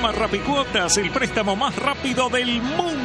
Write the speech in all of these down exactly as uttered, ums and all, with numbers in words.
Llama a Rapicuotas, el préstamo más rápido del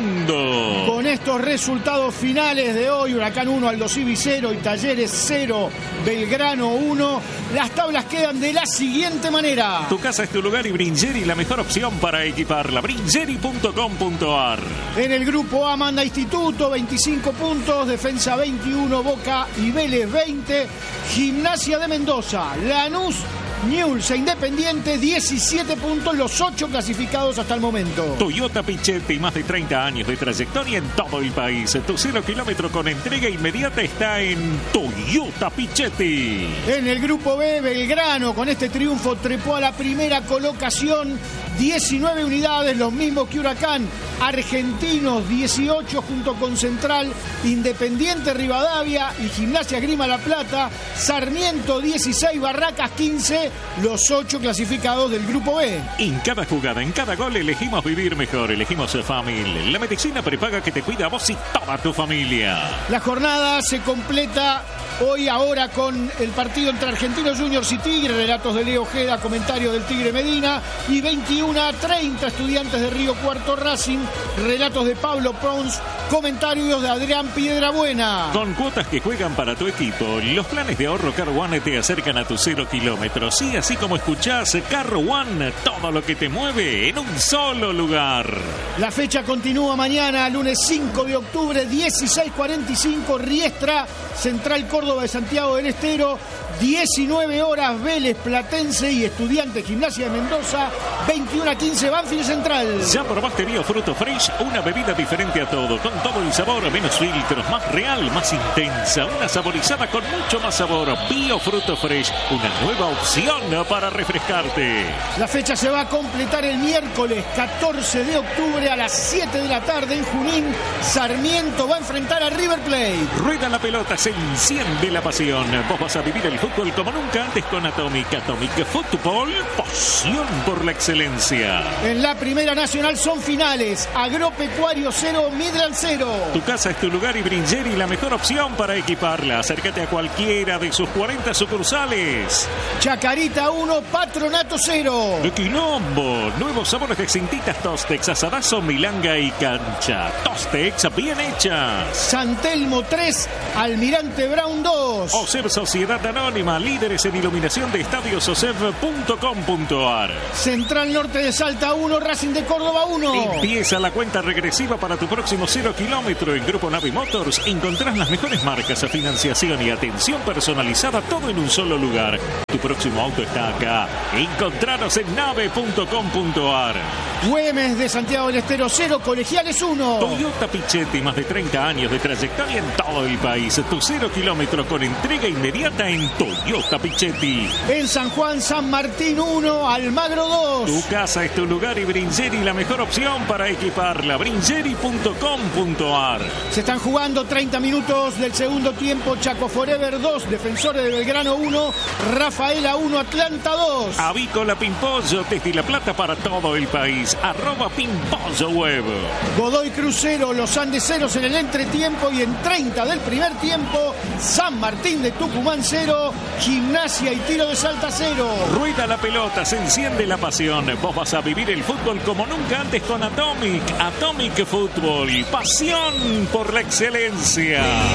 mundo. Con estos resultados finales de hoy, Huracán uno, Aldo Civi cero y Talleres cero, Belgrano uno, las tablas quedan de la siguiente manera. Tu casa es tu lugar y Bringeri la mejor opción para equiparla. Bringeri punto com punto ar. En el grupo A manda Instituto, veinticinco puntos, Defensa veintiuno, Boca y Vélez veinte, Gimnasia de Mendoza, Lanús, Newell's e Independiente, diecisiete puntos, los ocho clasificados hasta el momento. Toyota Pichetti, más de treinta años de trayectoria en todo el país. Tu cero kilómetro con entrega inmediata está en Toyota Pichetti. En el grupo B, Belgrano, con este triunfo trepó a la primera colocación, diecinueve unidades, los mismos que Huracán. Argentinos dieciocho junto con Central, Independiente Rivadavia y Gimnasia Esgrima La Plata, Sarmiento dieciséis, Barracas quince, los ocho clasificados del grupo B. En cada jugada, en cada gol elegimos vivir mejor, elegimos Famil, la medicina prepaga que te cuida a vos y toda tu familia. La jornada se completa hoy ahora con el partido entre Argentinos Juniors y Tigre, relatos de Leo Ojeda, comentario del Tigre Medina, y veintiuno a treinta Estudiantes de Río Cuarto Racing, relatos de Pablo Pons, comentarios de Adrián Piedrabuena. Con cuotas que juegan para tu equipo, los planes de ahorro Car One te acercan a tus cero kilómetros. Y así como escuchás, Car One, todo lo que te mueve en un solo lugar. La fecha continúa mañana, lunes cinco de octubre, dieciséis cuarenta y cinco, Riestra, Central Córdoba de Santiago del Estero, diecinueve horas, Vélez Platense y Estudiantes Gimnasia de Mendoza, veintiuno a quince, Banfield Central. Ya probaste Bio Fruto Fresh, una bebida diferente a todo, con todo el sabor, menos filtros, más real, más intensa, una saborizada con mucho más sabor. Bio Fruto Fresh, una nueva opción para refrescarte. La fecha se va a completar el miércoles catorce de octubre a las siete de la tarde en Junín. Sarmiento va a enfrentar a River Plate. Rueda la pelota, se enciende la pasión. Vos vas a vivir el fútbol como nunca antes con Atomic. Atomic Fútbol, pasión por la excelencia. En la Primera Nacional son finales. Agropecuario cero, Midland cero. Tu casa es tu lugar y Bringeri la mejor opción para equiparla. Acércate a cualquiera de sus cuarenta sucursales. Chacarita uno, Patronato cero. De Quilombo, nuevos sabores de cintitas Tostex, asadazo, milanga y cancha. Tostex bien hecha. San Telmo tres, Almirante Brown dos. OSEB Sociedad Anónima, líderes en iluminación de estadios oseb punto com punto ar. Central Norte de Salta uno, Racing de Córdoba uno. Empieza la cuenta regresiva para tu próximo cero kilómetro. En Grupo Navi Motors encontrás las mejores marcas, financiación y atención personalizada, todo en un solo lugar. Tu próximo auto está acá. Encontranos en nave punto com punto ar. Güemes de Santiago del Estero cero, Colegiales uno. Toyota Pichetti, más de treinta años de trayectoria en todo el país. Tu cero kilómetro con entrega inmediata en Toyota Pichetti. En San Juan, San Martín uno, Almagro dos. Tu casa es tu lugar y Bringeri la mejor opción para equiparla. Bringeri punto com punto ar. Se están jugando treinta minutos del segundo tiempo. Chaco Forever dos, Defensores de Belgrano uno, Rafaela uno, Atlanta dos. Avícola Pimpollo, desde La Plata para todo el país. Arroba Pimpollo Web. Godoy Crucero, Los Andes ceros en el entretiempo, y en treinta del primer tiempo, San Martín de Tucumán cero, Gimnasia y Tiro de Salta cero. Rueda la pelota, se enciende la pasión. Vos vas a vivir el fútbol como nunca antes con Atomic. Atomic Fútbol, pasión por la excelencia.